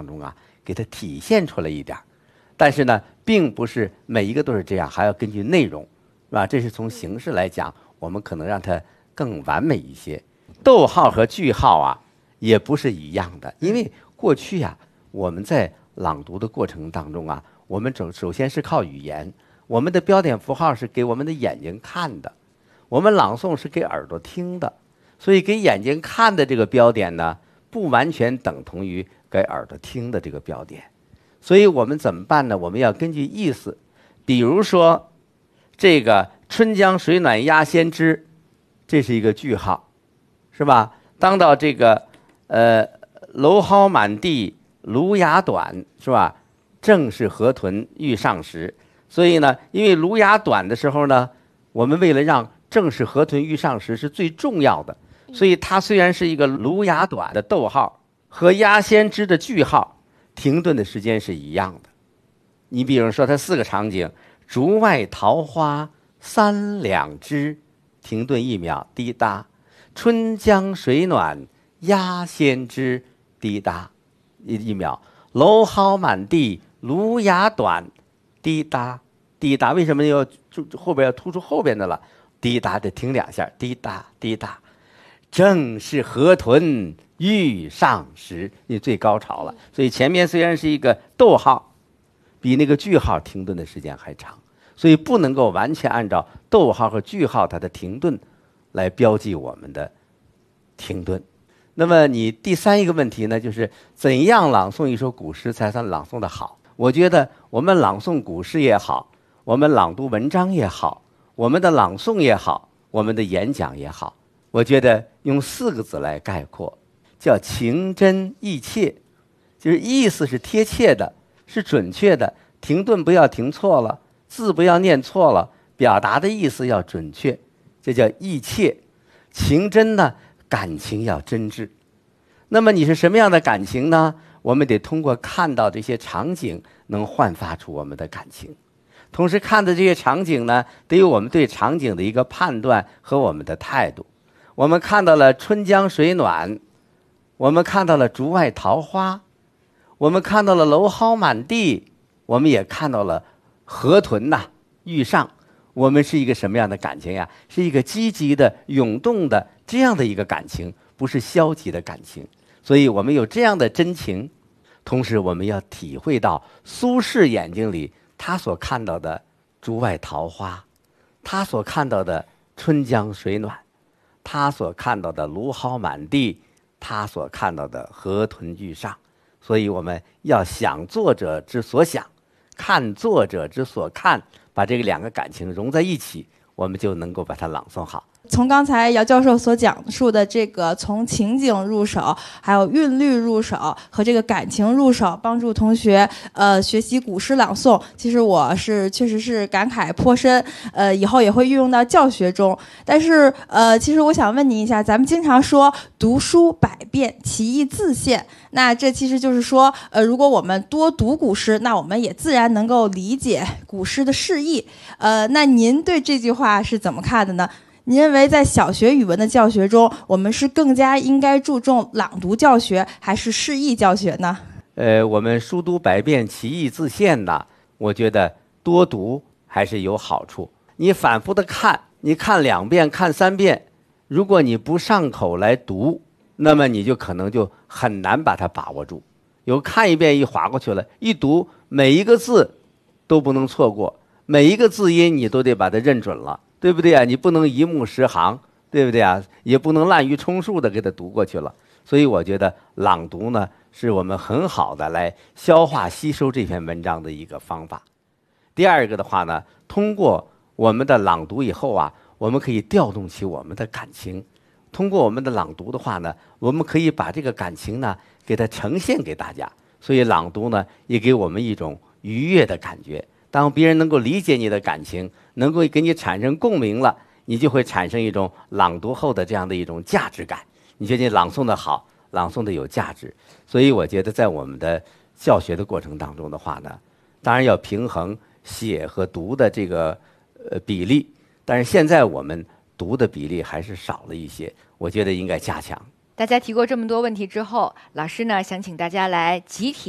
当中啊，给它体现出来一点。但是呢，并不是每一个都是这样，还要根据内容，是吧？这是从形式来讲，我们可能让它更完美一些。逗号和句号啊，也不是一样的，因为过去啊，我们在朗读的过程当中啊，我们首先是靠语言，我们的标点符号是给我们的眼睛看的，我们朗诵是给耳朵听的，所以给眼睛看的这个标点呢，不完全等同于给耳朵听的这个标点。所以我们怎么办呢？我们要根据意思，比如说这个春江水暖鸭先知，这是一个句号，是吧？当到这个蒌蒿满地芦芽短，是吧？正是河豚欲上时。所以呢，因为芦芽短的时候呢，我们为了让正是河豚欲上时是最重要的，所以它虽然是一个芦芽短的逗号，和鸭先知的句号停顿的时间是一样的。你比如说它4个场景，竹外桃花3两枝，停顿1秒，滴答；春江水暖鸭先知，滴答1秒；蒌蒿满地芦芽短，滴答滴答。为什么要后边要突出后边的了？滴答得停2下，滴答滴答。正是河豚欲上时，你最高潮了。所以前面虽然是一个逗号，比那个句号停顿的时间还长，所以不能够完全按照逗号和句号它的停顿来标记我们的停顿。那么你第3一个问题呢，就是怎样朗诵一首古诗才算朗诵的好？我觉得我们朗诵古诗也好，我们朗读文章也好，我们的朗诵也好，我们的演讲也好，我觉得用4个字来概括，叫情真意切，就是意思是贴切的，是准确的，停顿不要停错了，字不要念错了，表达的意思要准确，这叫意切。情真呢，感情要真挚。那么你是什么样的感情呢？我们得通过看到这些场景，能焕发出我们的感情。同时看的这些场景呢，得有我们对场景的一个判断和我们的态度。我们看到了春江水暖，我们看到了竹外桃花，我们看到了蒌蒿满地，我们也看到了河豚欲上。我们是一个什么样的感情呀？是一个积极的、涌动的这样的一个感情，不是消极的感情。所以我们有这样的真情，同时我们要体会到苏轼眼睛里他所看到的竹外桃花，他所看到的春江水暖，他所看到的芦蒿满地，他所看到的河豚欲上。所以我们要想作者之所想，看作者之所看，把这个2个感情融在一起，我们就能够把它朗诵好。 从刚才姚教授所讲述的这个从情景入手，还有韵律入手和这个感情入手，帮助同学学习古诗朗诵，其实我确实是感慨颇深，以后也会运用到教学中。但是其实我想问您一下，咱们经常说读书百遍，其义自现，那这其实就是说如果我们多读古诗，那我们也自然能够理解古诗的释义。那您对这句话是怎么看的呢？您认为在小学语文的教学中，我们是更加应该注重朗读教学，还是释义教学呢？ 我们书读百遍，其义自现呢，我觉得多读还是有好处。你反复的看，你看2遍、看3遍，如果你不上口来读，那么你就可能就很难把它把握住。有看1遍一划过去了，一读每一个字都不能错过，每一个字音你都得把它认准了。对不对啊？你不能一目十行，对不对啊？也不能滥竽充数的给它读过去了。所以我觉得朗读呢，是我们很好的来消化吸收这篇文章的一个方法。第2个的话呢，通过我们的朗读以后啊，我们可以调动起我们的感情。通过我们的朗读的话呢，我们可以把这个感情呢给它呈现给大家。所以朗读呢，也给我们一种愉悦的感觉。当别人能够理解你的感情，能够给你产生共鸣了，你就会产生一种朗读后的这样的一种价值感。你觉得你朗诵的好，朗诵的有价值。所以我觉得在我们的教学的过程当中的话呢，当然要平衡写和读的这个比例，但是现在我们读的比例还是少了一些，我觉得应该加强。 大家提过这么多问题之后，老师呢想请大家来集体